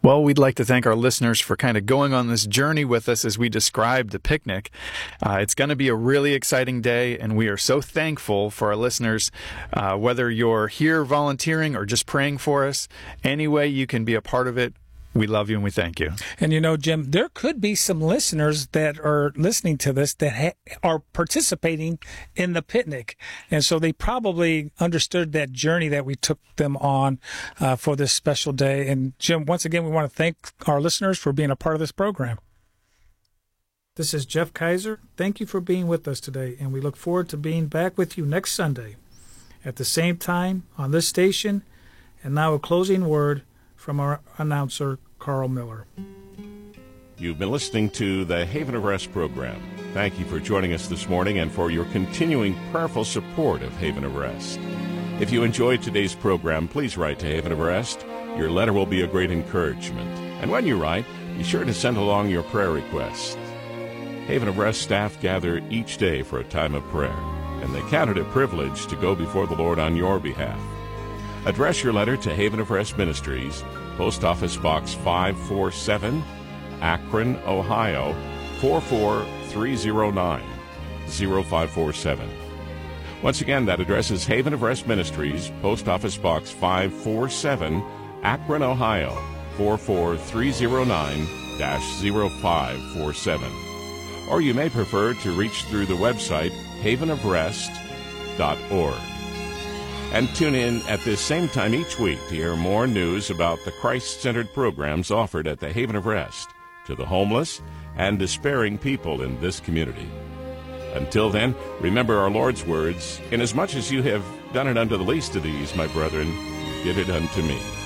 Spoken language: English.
Well, we'd like to thank our listeners for kind of going on this journey with us as we described the picnic. It's going to be a really exciting day, and we are so thankful for our listeners, whether you're here volunteering or just praying for us. Any way you can be a part of it, we love you and we thank you. And you know, Jim, there could be some listeners that are listening to this that are participating in the picnic. And so they probably understood that journey that we took them on for this special day. And Jim, once again, we want to thank our listeners for being a part of this program. This is Jeff Kaiser. Thank you for being with us today. And we look forward to being back with you next Sunday at the same time on this station. And now a closing word from our announcer, Carl Miller. You've been listening to the Haven of Rest program. Thank you for joining us this morning and for your continuing prayerful support of Haven of Rest. If you enjoyed today's program, please write to Haven of Rest. Your letter will be a great encouragement. And when you write, be sure to send along your prayer requests. Haven of Rest staff gather each day for a time of prayer, and they count it a privilege to go before the Lord on your behalf. Address your letter to Haven of Rest Ministries, Post Office Box 547, Akron, Ohio, 44309, 0547. Once again, that address is Haven of Rest Ministries, Post Office Box 547, Akron, Ohio, 44309-0547. Or you may prefer to reach through the website havenofrest.org. And tune in at this same time each week to hear more news about the Christ-centered programs offered at the Haven of Rest to the homeless and despairing people in this community. Until then, remember our Lord's words, "Inasmuch as you have done it unto the least of these, my brethren, you did it unto me."